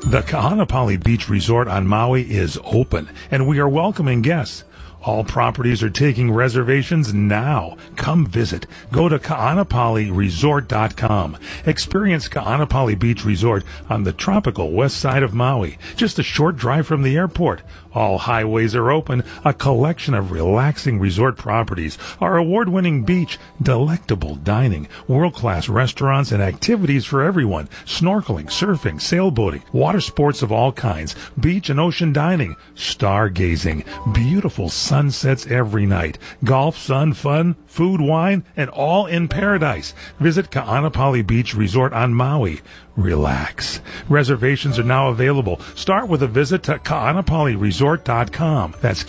The Kahanapali Beach Resort on Maui is open, and we are welcoming guests. All properties are taking reservations now. Come visit. Go to kaanapaliresort.com. Experience Kaanapali Beach Resort on the tropical west side of Maui, just a short drive from the airport. All highways are open, a collection of relaxing resort properties, our award-winning beach, delectable dining, world-class restaurants and activities for everyone, snorkeling, surfing, sailboating, water sports of all kinds, beach and ocean dining, stargazing, beautiful sunsets every night, golf, sun, fun, food, wine, and all in paradise. Visit Kaanapali Beach Resort on Maui. Relax. Reservations are now available. Start with a visit to kaanapaliresort.com. That's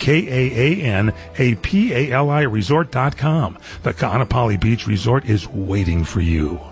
Kaanapali resort.com. The Kaanapali Beach Resort is waiting for you.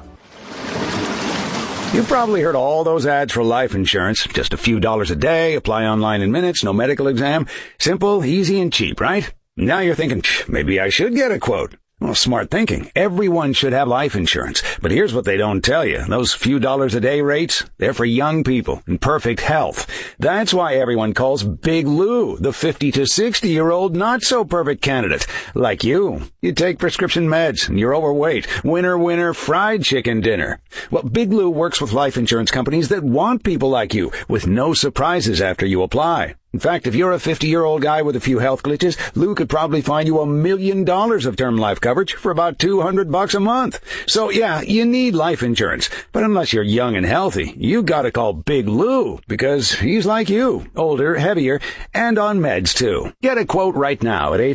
You've probably heard all those ads for life insurance. Just a few dollars a day, apply online in minutes, no medical exam. Simple, easy, and cheap, right? Now you're thinking, maybe I should get a quote. Well, smart thinking. Everyone should have life insurance. But here's what they don't tell you. Those few dollars a day rates, they're for young people in perfect health. That's why everyone calls Big Lou the 50 to 60-year-old not-so-perfect candidate. Like you. You take prescription meds and you're overweight. Winner, fried chicken dinner. Well, Big Lou works with life insurance companies that want people like you with no surprises after you apply. In fact, if you're a 50-year-old guy with a few health glitches, Lou could probably find you $1 million of term life coverage for about $200 a month. So yeah, you need life insurance. But unless you're young and healthy, you gotta call Big Lou, because he's like you, older, heavier, and on meds too. Get a quote right now at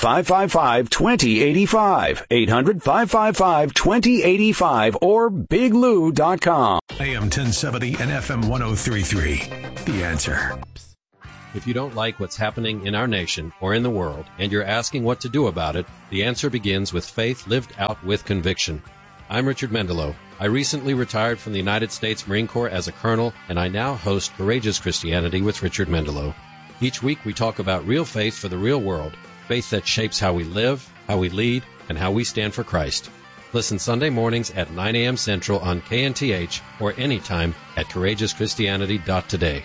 800-555-2085. 800-555-2085 or biglou.com. AM 1070 and FM 103.3. The Answer. If you don't like what's happening in our nation or in the world, and you're asking what to do about it, the answer begins with faith lived out with conviction. I'm Richard Mendelow. I recently retired from the United States Marine Corps as a colonel, and I now host Courageous Christianity with Richard Mendelow. Each week we talk about real faith for the real world, faith that shapes how we live, how we lead, and how we stand for Christ. Listen Sunday mornings at 9 a.m. Central on KNTH or anytime at CourageousChristianity.today.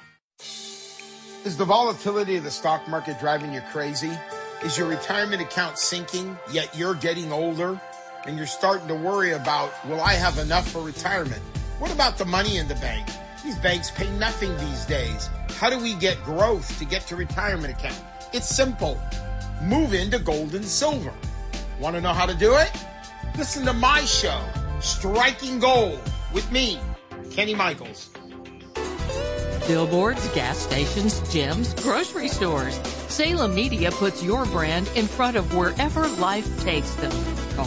Is the volatility of the stock market driving you crazy? Is your retirement account sinking, yet you're getting older? And you're starting to worry about, will I have enough for retirement? What about the money in the bank? These banks pay nothing these days. How do we get growth to get to retirement account? It's simple. Move into gold and silver. Want to know how to do it? Listen to my show, Striking Gold, with me, Kenny Michaels. Billboards, gas stations, gyms, grocery stores. Salem Media puts your brand in front of wherever life takes them. Call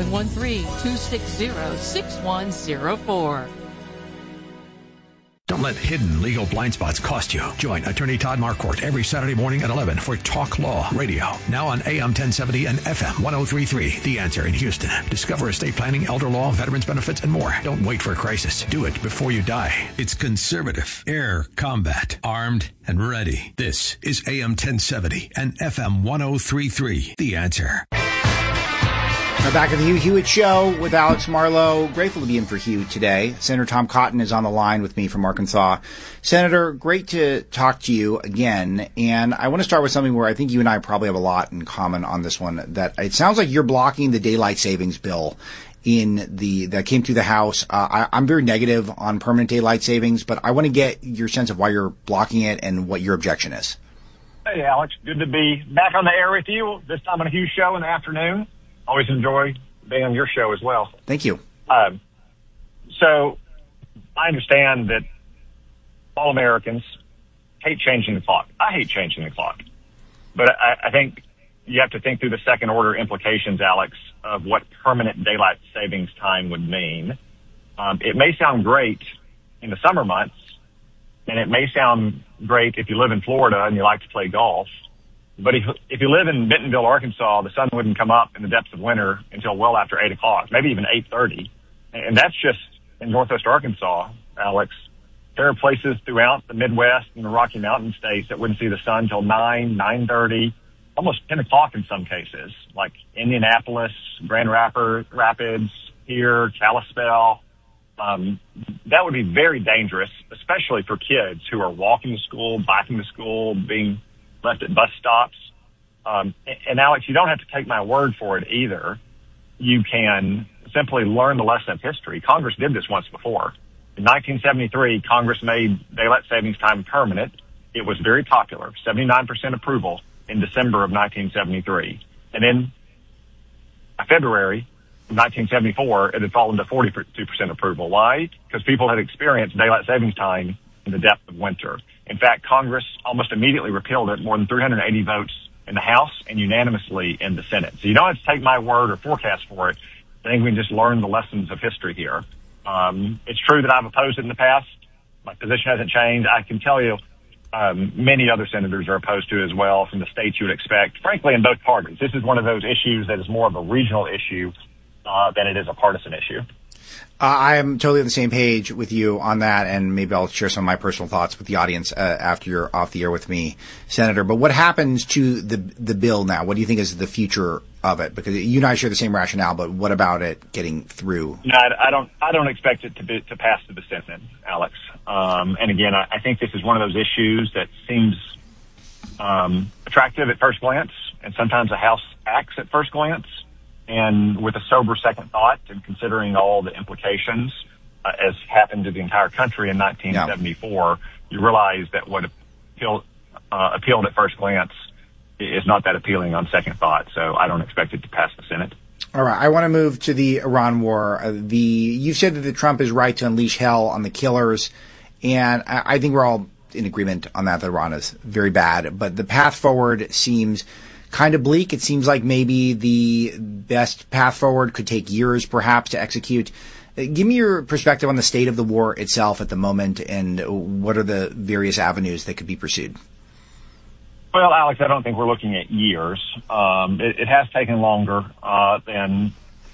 713-260-6104. Don't let hidden legal blind spots cost you. Join attorney Todd Marquardt every Saturday morning at 11 for Talk Law Radio. Now on AM 1070 and FM 103.3. The Answer in Houston. Discover estate planning, elder law, veterans benefits, and more. Don't wait for a crisis. Do it before you die. It's conservative, air combat, armed and ready. This is AM 1070 and FM 103.3. The Answer. We're back at the Hugh Hewitt Show with Alex Marlow. Grateful to be in for Hugh today. Senator Tom Cotton is on the line with me from Arkansas. Senator, great to talk to you again. And I want to start with something where I think you and I probably have a lot in common on this one. That it sounds like you're blocking the daylight savings bill that came through the House. I'm very negative on permanent daylight savings, but I want to get your sense of why you're blocking it and what your objection is. Hey, Alex. Good to be back on the air with you, this time on a Hugh Show in the afternoon. Always enjoy being on your show as well. Thank you. So I understand that all Americans hate changing the clock. I hate changing the clock. But I think you have to think through the second order implications, Alex, of what permanent daylight savings time would mean. It may sound great in the summer months, and it may sound great if you live in Florida and you like to play golf. But if you live in Bentonville, Arkansas, the sun wouldn't come up in the depths of winter until well after 8 o'clock, maybe even 8:30. And that's just in northwest Arkansas, Alex. There are places throughout the Midwest and the Rocky Mountain states that wouldn't see the sun till 9, 9:30, almost 10 o'clock in some cases, like Indianapolis, Grand Rapids, here, Kalispell. that would be very dangerous, especially for kids who are walking to school, biking to school, being left at bus stops. And Alex, you don't have to take my word for it either. You can simply learn the lesson of history. Congress did this once before. In 1973, Congress made daylight savings time permanent. It was very popular, 79% approval in December of 1973. And in February of 1974, it had fallen to 42% approval. Why? Because people had experienced daylight savings time in the depth of winter. In fact, Congress almost immediately repealed it, more than 380 votes in the House and unanimously in the Senate. So you don't have to take my word or forecast for it. I think we can just learn the lessons of history here. It's true that I've opposed it in the past. My position hasn't changed. I can tell you many other senators are opposed to it as well from the states you would expect, frankly, in both parties. This is one of those issues that is more of a regional issue than it is a partisan issue. I am totally on the same page with you on that, and maybe I'll share some of my personal thoughts with the audience after you're off the air with me, Senator. But what happens to the bill now? What do you think is the future of it? Because you and I share the same rationale, but what about it getting through? No, I don't expect it to pass to the Senate, Alex. And again, I think this is one of those issues that seems attractive at first glance, and sometimes the House acts at first glance. And with a sober second thought and considering all the implications, as happened to the entire country in 1974, you realize that what appealed at first glance is not that appealing on second thought. So I don't expect it to pass the Senate. All right. I want to move to the Iran war. You said that Trump is right to unleash hell on the killers. And I think we're all in agreement on that Iran is very bad. But the path forward seems kind of bleak. It seems like maybe the best path forward could take years, perhaps, to execute. Give me your perspective on the state of the war itself at the moment, and what are the various avenues that could be pursued? Well, Alex, I don't think we're looking at years. It has taken longer than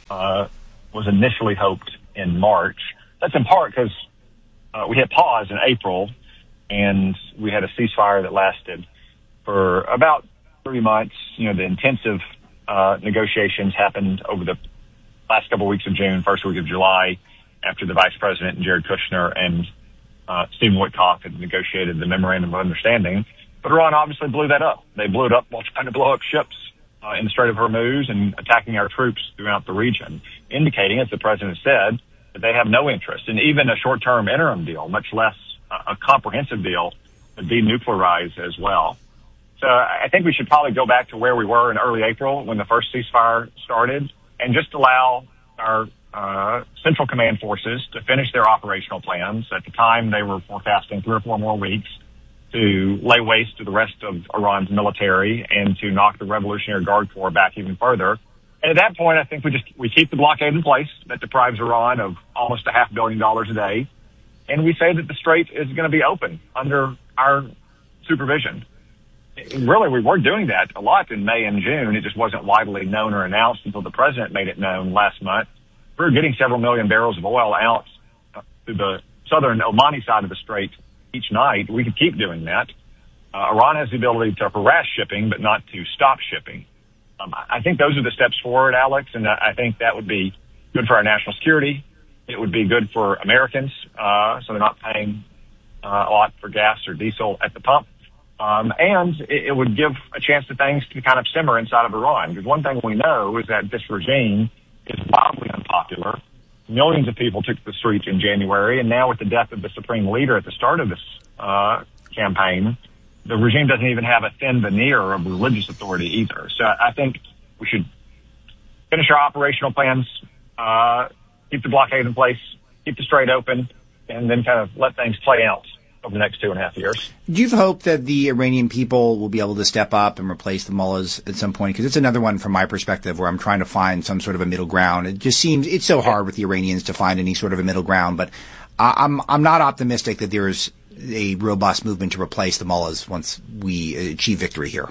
was initially hoped in March. That's in part because we had pause in April, and we had a ceasefire that lasted for about 3 months. You know, the intensive negotiations happened over the last couple of weeks of June, first week of July, after the Vice President and Jared Kushner and Stephen Witkoff had negotiated the Memorandum of Understanding. But Iran obviously blew that up. They blew it up while trying to blow up ships in the Strait of Hormuz and attacking our troops throughout the region, indicating, as the President said, that they have no interest in even a short-term interim deal, much less a comprehensive deal to denuclearize as well. So I think we should probably go back to where we were in early April when the first ceasefire started and just allow our Central Command forces to finish their operational plans. At the time, they were forecasting 3 or 4 more weeks to lay waste to the rest of Iran's military and to knock the Revolutionary Guard Corps back even further. And at that point, I think we keep the blockade in place that deprives Iran of almost $500 million a day. And we say that the Strait is going to be open under our supervision. Really, we were doing that a lot in May and June. It just wasn't widely known or announced until the President made it known last month. We were getting several million barrels of oil out to the southern Omani side of the Strait each night. We could keep doing that. Iran has the ability to harass shipping, but not to stop shipping. I think those are the steps forward, Alex, and I think that would be good for our national security. It would be good for Americans, so they're not paying a lot for gas or diesel at the pump. And it would give a chance to things to kind of simmer inside of Iran. Because one thing we know is that this regime is wildly unpopular. Millions of people took to the streets in January, and now with the death of the supreme leader at the start of this campaign, the regime doesn't even have a thin veneer of religious authority either. So I think we should finish our operational plans, keep the blockade in place, keep the Strait open, and then kind of let things play out over the next 2.5 years. Do you hope that the Iranian people will be able to step up and replace the mullahs at some point? Because it's another one from my perspective where I'm trying to find some sort of a middle ground. It just seems it's so hard with the Iranians to find any sort of a middle ground. But I'm not optimistic that there's a robust movement to replace the mullahs once we achieve victory here.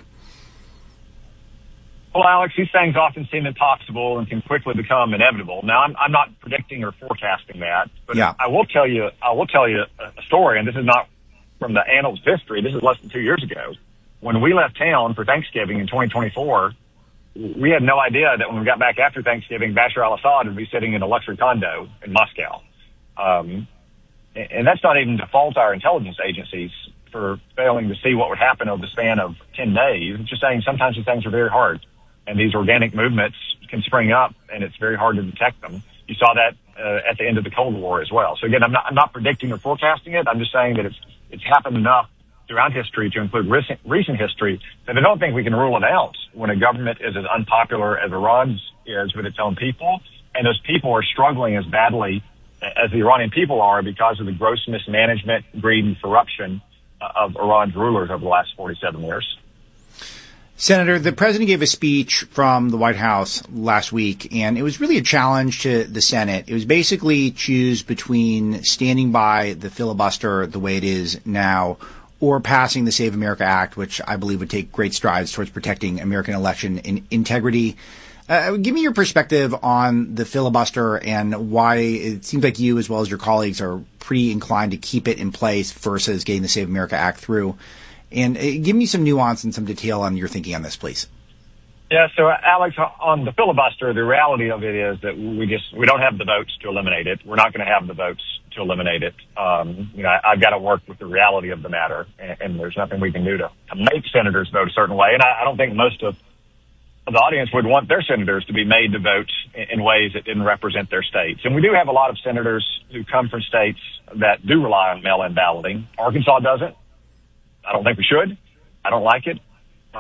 Well, Alex, these things often seem impossible and can quickly become inevitable. Now, I'm not predicting or forecasting that, but yeah. I will tell you a story, and this is not from the annals of history. This is less than 2 years ago. When we left town for Thanksgiving in 2024, we had no idea that when we got back after Thanksgiving, Bashar al-Assad would be sitting in a luxury condo in Moscow. And that's not even to fault our intelligence agencies for failing to see what would happen over the span of 10 days. It's just saying sometimes these things are very hard, and these organic movements can spring up, and it's very hard to detect them. You saw that at the end of the Cold War as well. So again, I'm not predicting or forecasting it. I'm just saying that it's happened enough throughout history, to include recent history, that I don't think we can rule it out when a government is as unpopular as Iran's is with its own people, and those people are struggling as badly as the Iranian people are because of the gross mismanagement, greed, and corruption of Iran's rulers over the last 47 years. Senator, the president gave a speech from the White House last week, and it was really a challenge to the Senate. It was basically choose between standing by the filibuster the way it is now or passing the Save America Act, which I believe would take great strides towards protecting American election integrity. Give me your perspective on the filibuster and why it seems like you, as well as your colleagues, are pretty inclined to keep it in place versus getting the Save America Act through. And give me some nuance and some detail on your thinking on this, please. Yeah, so Alex, on the filibuster, the reality of it is that we don't have the votes to eliminate it. We're not going to have the votes to eliminate it. I've got to work with the reality of the matter, and there's nothing we can do to make senators vote a certain way. And I don't think most of the audience would want their senators to be made to vote in ways that didn't represent their states. And we do have a lot of senators who come from states that do rely on mail-in balloting. Arkansas doesn't. I don't think we should. I don't like it.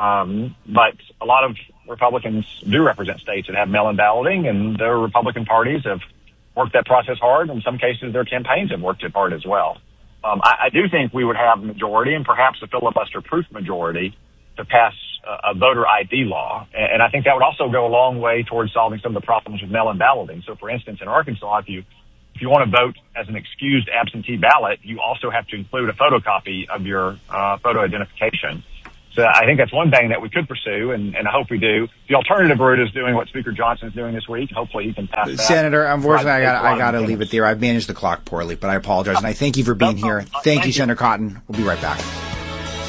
But a lot of Republicans do represent states that have mail-in balloting, and their Republican parties have worked that process hard. In some cases, their campaigns have worked it hard as well. I do think we would have a majority, and perhaps a filibuster-proof majority, to pass a voter ID law. And I think that would also go a long way towards solving some of the problems with mail-in balloting. So, for instance, in Arkansas, if you want to vote as an excused absentee ballot, you also have to include a photocopy of your photo identification. So I think that's one thing that we could pursue, and I hope we do. The alternative route is doing what Speaker Johnson is doing this week. Hopefully he can pass that. Senator, unfortunately, I got to leave it there. I've managed the clock poorly, but I apologize, and I thank you for being here. Thank you, Senator Cotton. We'll be right back.